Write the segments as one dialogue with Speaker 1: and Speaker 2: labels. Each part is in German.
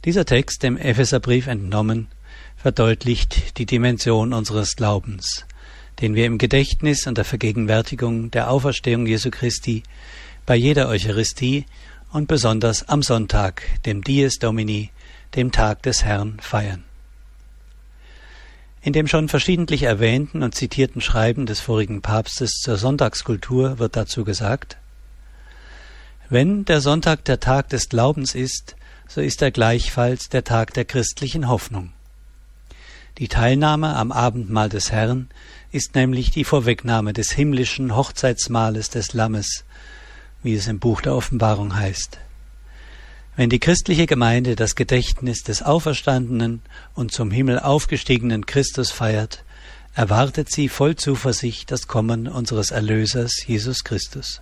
Speaker 1: Dieser Text, dem Epheserbrief entnommen, verdeutlicht die Dimension unseres Glaubens, den wir im Gedächtnis und der Vergegenwärtigung der Auferstehung Jesu Christi bei jeder Eucharistie und besonders am Sonntag, dem Dies Domini, dem Tag des Herrn, feiern. In dem schon verschiedentlich erwähnten und zitierten Schreiben des vorigen Papstes zur Sonntagskultur wird dazu gesagt: Wenn der Sonntag der Tag des Glaubens ist, so ist er gleichfalls der Tag der christlichen Hoffnung. Die Teilnahme am Abendmahl des Herrn ist nämlich die Vorwegnahme des himmlischen Hochzeitsmahles des Lammes, wie es im Buch der Offenbarung heißt. Wenn die christliche Gemeinde das Gedächtnis des auferstandenen und zum Himmel aufgestiegenen Christus feiert, erwartet sie voll Zuversicht das Kommen unseres Erlösers Jesus Christus.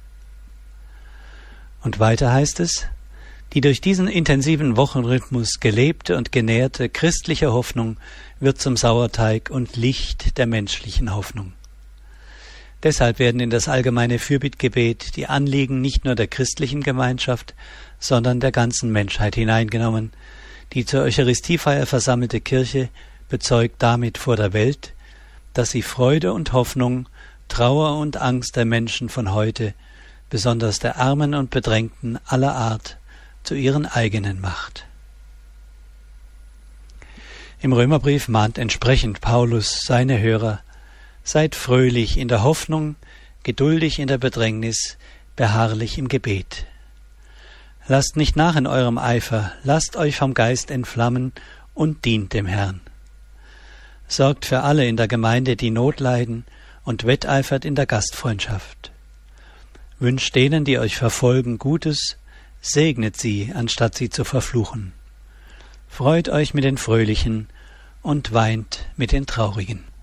Speaker 1: Und weiter heißt es: Die durch diesen intensiven Wochenrhythmus gelebte und genährte christliche Hoffnung wird zum Sauerteig und Licht der menschlichen Hoffnung. Deshalb werden in das allgemeine Fürbittgebet die Anliegen nicht nur der christlichen Gemeinschaft, sondern der ganzen Menschheit hineingenommen. Die zur Eucharistiefeier versammelte Kirche bezeugt damit vor der Welt, dass sie Freude und Hoffnung, Trauer und Angst der Menschen von heute, besonders der Armen und Bedrängten aller Art, zu ihren eigenen macht. Im Römerbrief mahnt entsprechend Paulus seine Hörer: Seid fröhlich in der Hoffnung, geduldig in der Bedrängnis, beharrlich im Gebet. Lasst nicht nach in eurem Eifer, lasst euch vom Geist entflammen und dient dem Herrn. Sorgt für alle in der Gemeinde, die Not leiden, und wetteifert in der Gastfreundschaft. Wünscht denen, die euch verfolgen, Gutes, segnet sie, anstatt sie zu verfluchen. Freut euch mit den Fröhlichen und weint mit den Traurigen.